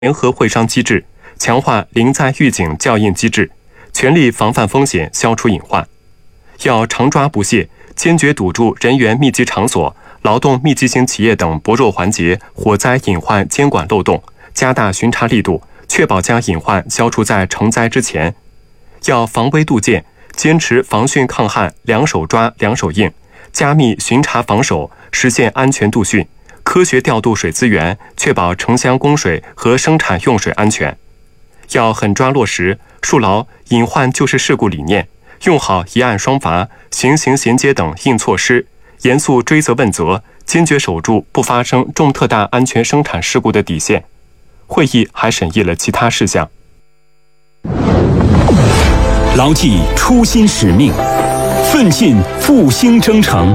联合会商机制，强化临灾预警校应机制，全力防范风险，消除隐患。要常抓不懈，坚决堵住人员密集场所、劳动密集型企业等薄弱环节火灾隐患监管漏洞，加大巡查力度，确保将隐患消除在成灾之前。要防微杜渐，坚持防汛抗旱两手抓两手硬，加密巡查防守，实现安全度汛，科学调度水资源，确保城乡供水和生产用水安全。要狠抓落实树牢隐患就是事故理念，用好一案双罚、行刑衔接等硬措施，严肃追责问责，坚决守住不发生重特大安全生产事故的底线。会议还审议了其他事项。 牢记初心使命，奋进复兴征程。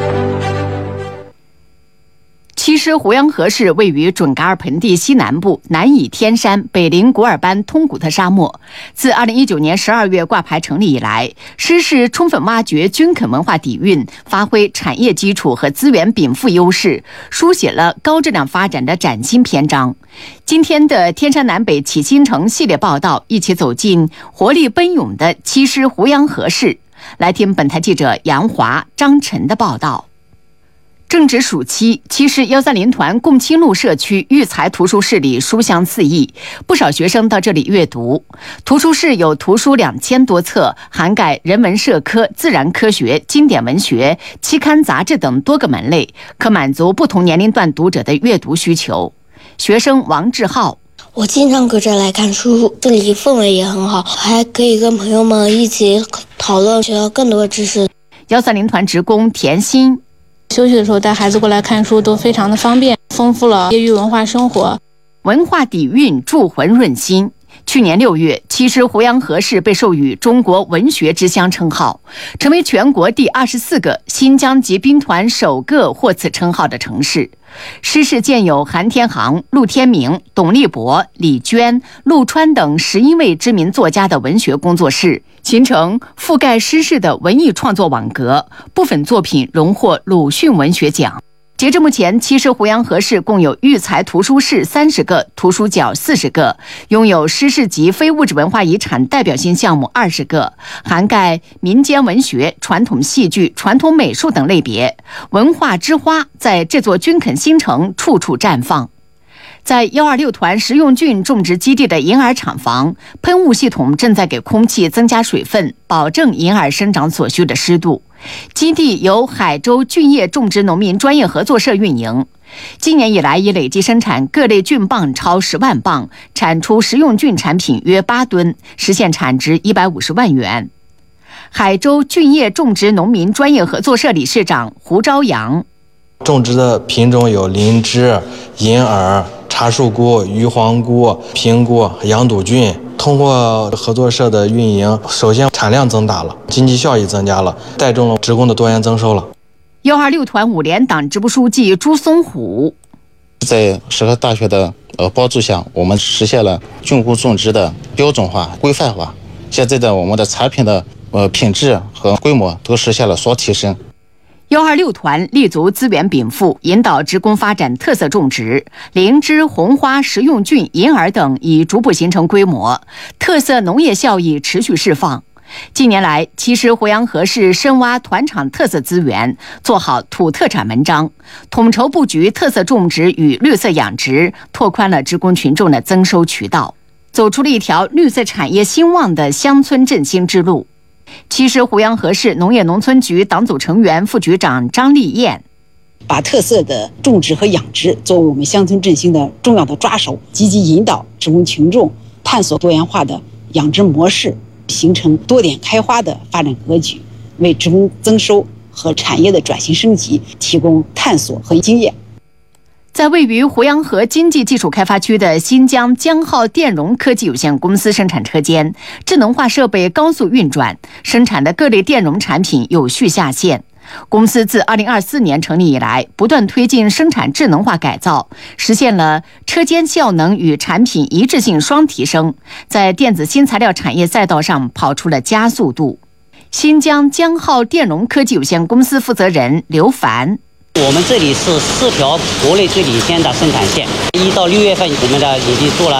其实胡杨河市位于准噶尔盆地西南部，南倚天山，北临古尔班通古特沙漠。自2019年12月挂牌成立以来，施市充分挖掘军垦文化底蕴，发挥产业基础和资源禀赋优势，书写了高质量发展的崭新篇章。今天的天山南北启新城系列报道，一起走进活力奔涌的七师胡杨河市。来听本台记者杨华、张晨的报道。正值暑期，七师130团共青路社区育才图书室里书香四溢，不少学生到这里阅读。图书室有图书2000多册，涵盖人文社科、自然科学、经典文学、期刊杂志等多个门类，可满足不同年龄段读者的阅读需求。学生王志浩： 我经常搁这来看书，这里氛围也很好，还可以跟朋友们一起讨论，学到更多知识。 130团职工田心： 休息的时候带孩子过来看书都非常的方便，丰富了业余文化生活。 文化底蕴助魂润心。去年6月，七师胡杨河市被授予中国文学之乡称号，成为全国第24个、新疆籍兵团首个获此称号的城市。施市建有韩天航、陆天明、董立博、李娟、陆川等11位知名作家的文学工作室，形成覆盖施市的文艺创作网格，部分作品荣获鲁迅文学奖。截至目前，七师胡杨河市共有育才图书室30个，图书角40个，拥有施市级非物质文化遗产代表性项目20个，涵盖民间文学、传统戏剧、传统美术等类别。文化之花在这座军垦新城处处绽放。在126团食用菌种植基地的银耳厂房，喷雾系统正在给空气增加水分，保证银耳生长所需的湿度。基地由海州菌液种植农民专业合作社运营，今年以来已累计生产各类菌棒超10万磅，产出食用菌产品约8吨，实现产值150万元。海州菌液种植农民专业合作社理事长胡朝阳： 种植的品种有灵芝、银耳、茶树菇、鱼黄菇、平菇、羊肚菌。通过合作社的运营，首先产量增大了，经济效益增加了，带动了职工的多元增收了。 126团5连党支部书记朱松虎： 在石河大学的帮助下，我们实现了菌菇种植的标准化、规范化。现在的我们的产品的品质和规模都实现了双提升。 126团立足资源禀赋，引导职工发展特色种植，灵芝、红花、食用菌、银耳等已逐步形成规模，特色农业效益持续释放。近年来，七师胡杨河市深挖团场特色资源，做好土特产文章，统筹布局特色种植与绿色养殖，拓宽了职工群众的增收渠道，走出了一条绿色产业兴旺的乡村振兴之路。七师胡杨河市农业农村局党组成员、副局长张丽燕： 把特色的种植和养殖作为我们乡村振兴的重要的抓手，积极引导职工群众探索多元化的养殖模式，形成多点开花的发展格局，为职工增收和产业的转型升级提供探索和经验。 在位于胡杨河经济技术开发区的新疆江浩电容科技有限公司生产车间，智能化设备高速运转，生产的各类电容产品有序下线。公司自2024年成立以来，不断推进生产智能化改造，实现了车间效能与产品一致性双提升，在电子新材料产业赛道上跑出了加速度。新疆江浩电容科技有限公司负责人刘凡： 我们这里是4条国内最领先的生产线，1到6月份我们的已经做了